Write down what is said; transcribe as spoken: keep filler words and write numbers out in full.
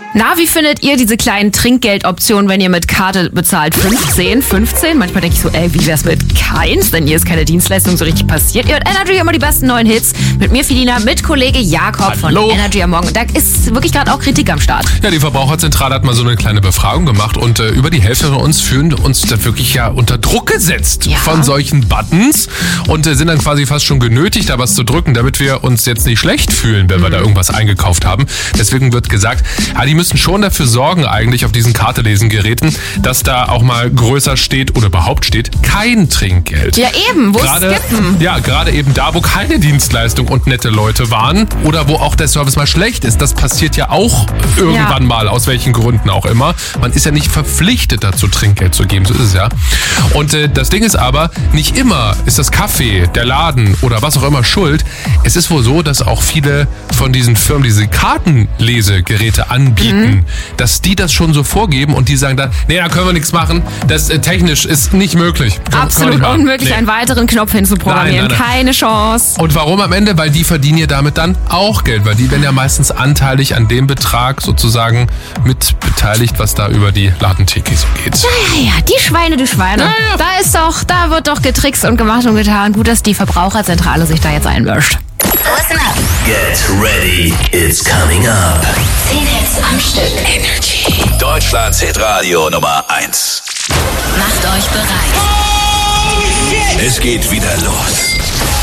Na, wie findet ihr diese kleinen Trinkgeldoptionen, wenn ihr mit Karte bezahlt? fünfzehn, fünfzehn? Manchmal denke ich so, ey, wie wär's mit keins? Denn hier ist keine Dienstleistung so richtig passiert. Ihr hört Energy, immer die besten neuen Hits. Mit mir, Felina, mit Kollege Jakob Hallo. von Energy am Morgen. Da ist wirklich gerade auch Kritik am Start. Ja, die Verbraucherzentrale hat mal so eine kleine Befragung gemacht und äh, über die Hälfte von uns fühlen uns da wirklich ja unter Druck gesetzt Ja. von solchen Buttons und äh, sind dann quasi fast schon genötigt, da was zu drücken, damit wir uns jetzt nicht schlecht fühlen, wenn mhm. wir da irgendwas eingekauft haben. Deswegen wird gesagt, ja, die müssen schon dafür sorgen eigentlich auf diesen Kartelesengeräten, dass da auch mal größer steht oder überhaupt steht, kein Trinkgeld. Ja eben, wo Gerade, skippen? ja, gerade eben da, wo keine Dienstleistung und nette Leute waren oder wo auch der Service mal schlecht ist. Das passiert ja auch irgendwann Ja. mal, aus welchen Gründen auch immer. Man ist ja nicht verpflichtet dazu, Trinkgeld zu geben, so ist es ja. Und äh, das Ding ist aber, nicht immer ist das Café, der Laden oder was auch immer schuld. Es ist wohl so, dass auch viele von diesen Firmen diese Kartenlesegeräte anbieten, mhm. dass die das schon so vorgeben und die sagen dann, nee, da können wir nichts machen, das äh, technisch ist nicht möglich. Können- können wir Absolut nicht machen. unmöglich, Nee. einen weiteren Knopf hinzuprogrammieren. Nein, nein, nein. Keine Chance. Und warum am Ende? Weil die verdienen ja damit dann auch Geld, weil die werden ja meistens anteilig an dem Betrag sozusagen mit beteiligt, was da über die Ladentheke so geht. Ja, ja, ja, die Schweine, die Schweine. Ja, ja. Da ist doch, da wird doch getrickst und gemacht und getan. Gut, dass die Verbraucherzentrale sich da jetzt einmischt. Listen up. Get ready, it's coming up. zehn Hits am Stück. Energy. Deutschlands Hitradio Nummer eins. Macht euch bereit. Es geht wieder los.